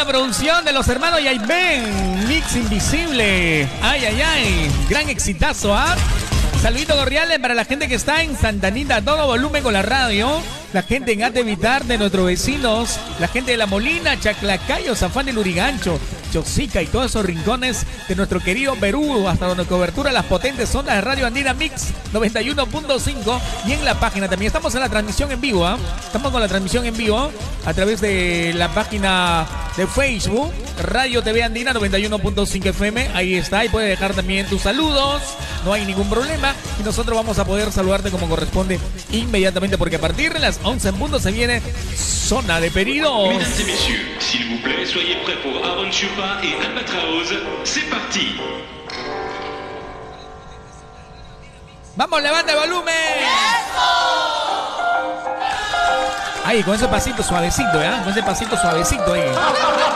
bonita producción de los hermanos Yaiben, Mix Invisible. Ay, ay, ay. Gran exitazo, ¿ah? Saluditos cordiales para la gente que está en Santa Anita, a todo volumen con la radio. La gente en Atevitar de nuestros vecinos. La gente de La Molina, Chaclacayo, San Juan del Lurigancho, Chosica y todos esos rincones de nuestro querido Perú. Hasta donde cobertura las potentes ondas de Radio Andina Mix 91.5. Y en la página también. Estamos en la transmisión en vivo, ¿ah? Estamos con la transmisión en vivo a través de la página de Facebook. Radio TV Andina 91.5 FM. Ahí está. Ahí puedes dejar también tus saludos. No hay ningún problema. Y nosotros vamos a poder saludarte como corresponde inmediatamente. Porque a partir de las 11 en punto se viene Zona de Pedidos. Mesdames et messieurs, s'il vous plaît, soyez prêts pour Aaron Chupa et Albatraoz. C'est parti. Vamos, levanta el volumen. Ahí, con ese pasito suavecito, ¿eh? Con ese pasito suavecito ahí.